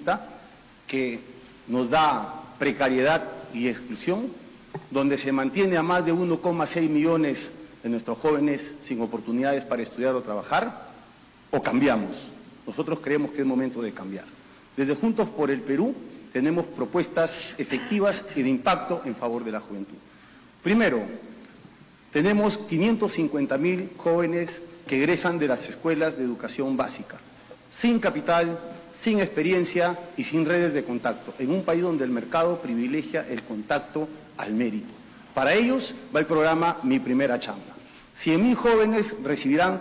fujimorista, que nos da precariedad y exclusión, donde se mantiene a más de 1,6 millones de nuestros jóvenes sin oportunidades para estudiar o trabajar, o cambiamos. Nosotros creemos que es momento de cambiar. Desde Juntos por el Perú tenemos propuestas efectivas y de impacto en favor de la juventud. Primero, tenemos 550.000 jóvenes que egresan de las escuelas de educación básica, sin capital, sin experiencia y sin redes de contacto, en un país donde el mercado privilegia el contacto al mérito. Para ellos va el programa Mi Primera Chamba. 100.000 jóvenes recibirán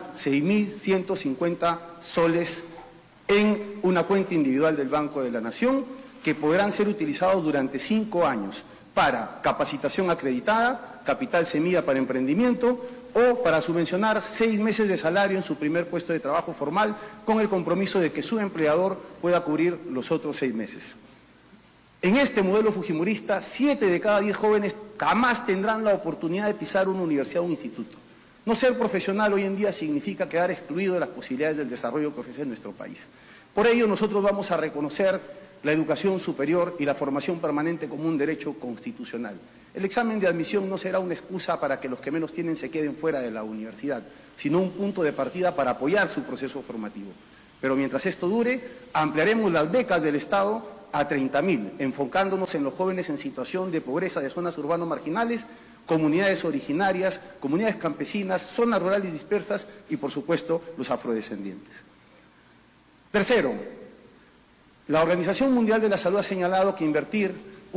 6.150 soles en una cuenta individual del Banco de la Nación, que podrán ser utilizados durante 5 años para capacitación acreditada, capital semilla para emprendimiento o para subvencionar 6 meses de salario en su primer puesto de trabajo formal, con el compromiso de que su empleador pueda cubrir los otros 6 meses. En este modelo fujimorista, 7 de cada 10 jóvenes jamás tendrán la oportunidad de pisar una universidad o un instituto. No ser profesional hoy en día significa quedar excluido de las posibilidades del desarrollo que ofrece nuestro país. Por ello, nosotros vamos a reconocer la educación superior y la formación permanente como un derecho constitucional. El examen de admisión no será una excusa para que los que menos tienen se queden fuera de la universidad, sino un punto de partida para apoyar su proceso formativo. Pero mientras esto dure, ampliaremos las becas del Estado a 30.000, enfocándonos en los jóvenes en situación de pobreza de zonas urbanas marginales, comunidades originarias, comunidades campesinas, zonas rurales dispersas y, por supuesto, los afrodescendientes. Tercero, la Organización Mundial de la Salud ha señalado que invertir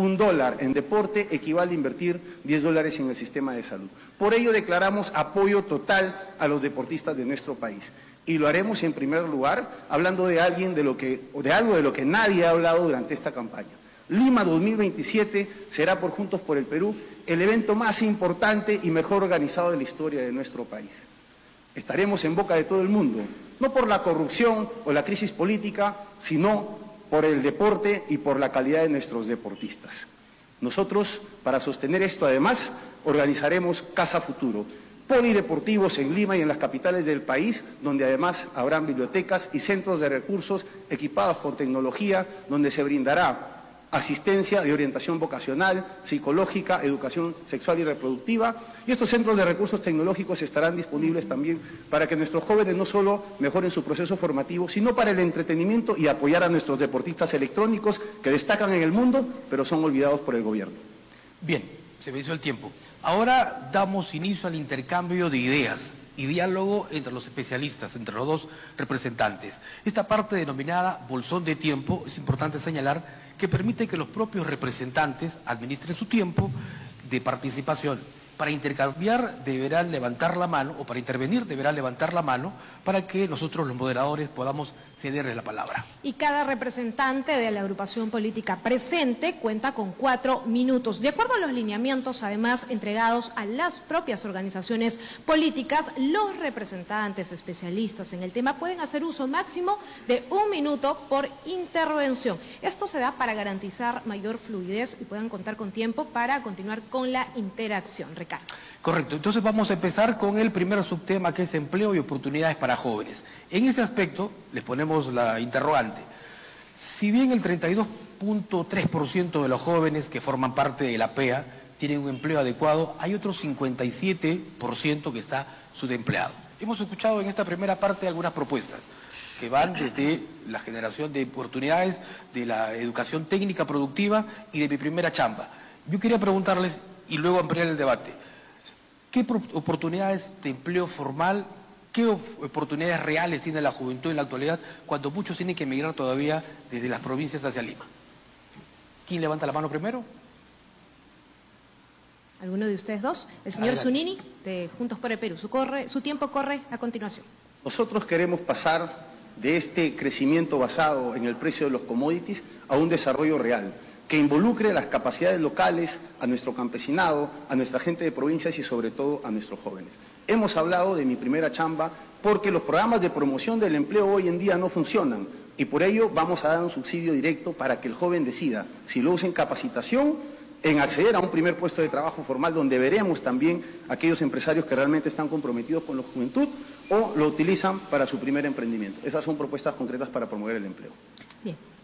$1 en deporte equivale a invertir $10 en el sistema de salud. Por ello declaramos apoyo total a los deportistas de nuestro país. Y lo haremos en primer lugar hablando de algo de lo que nadie ha hablado durante esta campaña. Lima 2027 será por Juntos por el Perú el evento más importante y mejor organizado de la historia de nuestro país. Estaremos en boca de todo el mundo, no por la corrupción o la crisis política, sino por el deporte y por la calidad de nuestros deportistas. Nosotros, para sostener esto, además, organizaremos Casa Futuro, polideportivos en Lima y en las capitales del país, donde además habrán bibliotecas y centros de recursos equipados con tecnología, donde se brindará asistencia de orientación vocacional, psicológica, educación sexual y reproductiva, y estos centros de recursos tecnológicos estarán disponibles también para que nuestros jóvenes no solo mejoren su proceso formativo, sino para el entretenimiento y apoyar a nuestros deportistas electrónicos que destacan en el mundo, pero son olvidados por el gobierno. Bien, se me hizo el tiempo. Ahora damos inicio al intercambio de ideas y diálogo entre los especialistas, entre los dos representantes. Esta parte denominada bolsón de tiempo, es importante señalar que permite que los propios representantes administren su tiempo de participación. Para intercambiar deberán levantar la mano, o para intervenir deberán levantar la mano, para que nosotros los moderadores podamos cederles la palabra. Y cada representante de la agrupación política presente cuenta con 4 minutos. De acuerdo a los lineamientos, además, entregados a las propias organizaciones políticas, los representantes especialistas en el tema pueden hacer uso máximo de 1 minuto por intervención. Esto se da para garantizar mayor fluidez y puedan contar con tiempo para continuar con la interacción. Ricardo. Correcto, entonces vamos a empezar con el primer subtema, que es empleo y oportunidades para jóvenes. En ese aspecto les ponemos la interrogante. Si bien el 32.3% de los jóvenes que forman parte de la PEA tienen un empleo adecuado, hay otro 57% que está subempleado. Hemos escuchado en esta primera parte algunas propuestas que van desde la generación de oportunidades, de la educación técnica productiva y de Mi Primera Chamba. Yo quería preguntarles, y luego ampliar el debate, ¿qué oportunidades de empleo formal, qué oportunidades reales tiene la juventud en la actualidad cuando muchos tienen que emigrar todavía desde las provincias hacia Lima? ¿Quién levanta la mano primero? ¿Alguno de ustedes dos? El señor Zunini, de Juntos por el Perú. Su tiempo corre a continuación. Nosotros queremos pasar de este crecimiento basado en el precio de los commodities a un desarrollo real, que involucre las capacidades locales, a nuestro campesinado, a nuestra gente de provincias y sobre todo a nuestros jóvenes. Hemos hablado de Mi Primera Chamba porque los programas de promoción del empleo hoy en día no funcionan y por ello vamos a dar un subsidio directo para que el joven decida si lo usa en capacitación, en acceder a un primer puesto de trabajo formal, donde veremos también aquellos empresarios que realmente están comprometidos con la juventud o lo utilizan para su primer emprendimiento. Esas son propuestas concretas para promover el empleo. Bien.